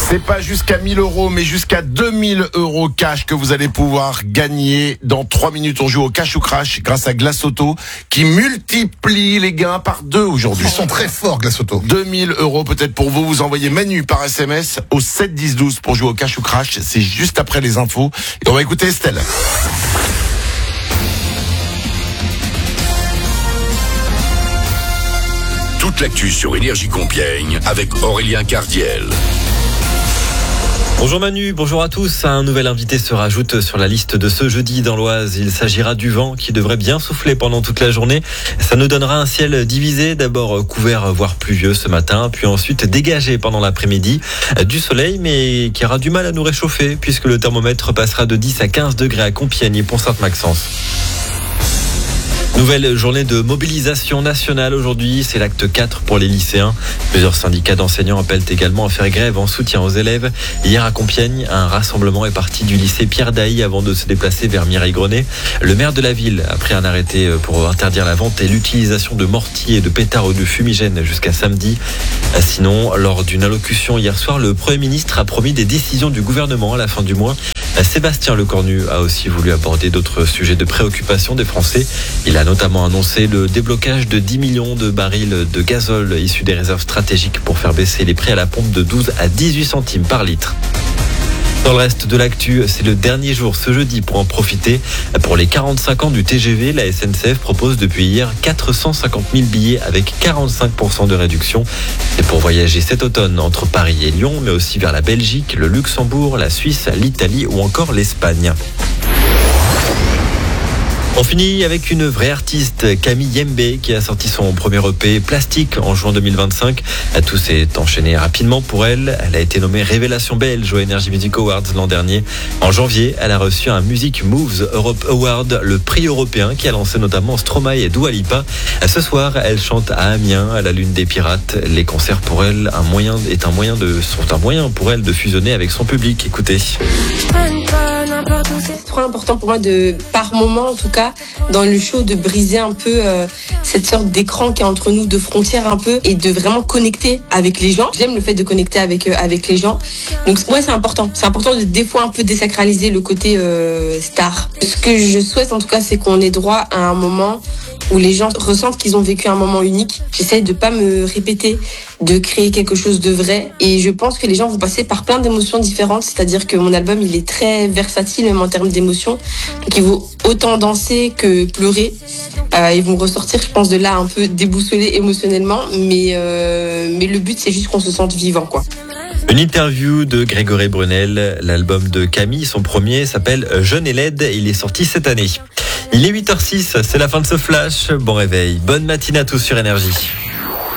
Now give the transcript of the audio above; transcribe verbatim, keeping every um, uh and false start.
C'est pas jusqu'à mille euros, mais jusqu'à deux mille euros cash que vous allez pouvoir gagner. Dans trois minutes, on joue au cash ou crash grâce à Glace Auto qui multiplie les gains par deux aujourd'hui. Ils sont très forts, Glace Auto. deux mille euros peut-être pour vous. Vous envoyez Manu par S M S au sept dix douze pour jouer au cash ou crash. C'est juste après les infos. Et on va écouter Estelle. Toute l'actu sur Énergie Compiègne avec Aurélien Cardiel. Bonjour Manu, bonjour à tous. Un nouvel invité se rajoute sur la liste de ce jeudi dans l'Oise. Il s'agira du vent qui devrait bien souffler pendant toute la journée. Ça nous donnera un ciel divisé, d'abord couvert voire pluvieux ce matin, puis ensuite dégagé pendant l'après-midi. Du soleil mais qui aura du mal à nous réchauffer puisque le thermomètre passera de dix à quinze degrés à Compiègne et Pont-Sainte-Maxence. Nouvelle journée de mobilisation nationale aujourd'hui, c'est l'acte quatre pour les lycéens. Plusieurs syndicats d'enseignants appellent également à faire grève en soutien aux élèves. Hier à Compiègne, un rassemblement est parti du lycée Pierre Dailly avant de se déplacer vers Mireille-Grenet. Le maire de la ville a pris un arrêté pour interdire la vente et l'utilisation de mortiers et de pétards ou de fumigènes jusqu'à samedi. Sinon, lors d'une allocution hier soir, le Premier ministre a promis des décisions du gouvernement à la fin du mois. Sébastien Lecornu a aussi voulu aborder d'autres sujets de préoccupation des Français. Il a notamment annoncé le déblocage de dix millions de barils de gazole issus des réserves stratégiques pour faire baisser les prix à la pompe de douze à dix-huit centimes par litre. Dans le reste de l'actu, c'est le dernier jour ce jeudi pour en profiter. Pour les quarante-cinq ans du T G V, la S N C F propose depuis hier quatre cent cinquante mille billets avec quarante-cinq pour cent de réduction. C'est pour voyager cet automne entre Paris et Lyon, mais aussi vers la Belgique, le Luxembourg, la Suisse, l'Italie ou encore l'Espagne. On finit avec une vraie artiste, Camille Yembe, qui a sorti son premier E P Plastique en juin deux mille vingt-cinq. Tout s'est enchaîné rapidement pour elle. Elle a été nommée Révélation belge aux Energy Music Awards l'an dernier. En janvier, elle a reçu un Music Moves Europe Award, le prix européen qui a lancé notamment Stromae et Dua Lipa. Ce soir, elle chante à Amiens, à la Lune des Pirates. Les concerts pour elle un moyen, est un moyen de, sont un moyen pour elle de fusionner avec son public. Écoutez. C'est trop important pour moi de, par moment en tout cas, dans le show, de briser un peu euh, cette sorte d'écran qui est entre nous, de frontières un peu, et de vraiment connecter avec les gens. J'aime le fait de connecter avec euh, avec les gens. Donc ouais, c'est important. C'est important de des fois un peu désacraliser le côté euh, star. Ce que je souhaite en tout cas, c'est qu'on ait droit à un moment où les gens ressentent qu'ils ont vécu un moment unique. J'essaie de pas me répéter, de créer quelque chose de vrai. Et je pense que les gens vont passer par plein d'émotions différentes. C'est-à-dire que mon album, il est très versatile, même en termes d'émotions. Donc il vaut autant danser que pleurer. Euh, ils vont ressortir, je pense, de là un peu déboussolés émotionnellement. Mais, euh, mais le but, c'est juste qu'on se sente vivant, quoi. Une interview de Grégory Brunel. L'album de Camille, son premier, s'appelle Jeune et laide. Il est sorti cette année. Il est huit heures six, c'est la fin de ce flash. Bon réveil, bonne matinée à tous sur Énergie.